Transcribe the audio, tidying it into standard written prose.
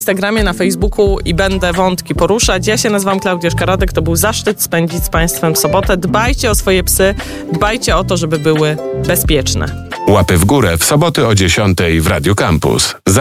Instagramie, na Facebooku i będę wątki poruszać. Ja się nazywam Klaudia Szkaradek, to był zaszczyt spędzić z Państwem sobotę. Dbajcie o swoje psy, dbajcie o to, żeby były bezpieczne. Łapy w górę w soboty o 10:00 w Radiu Campus.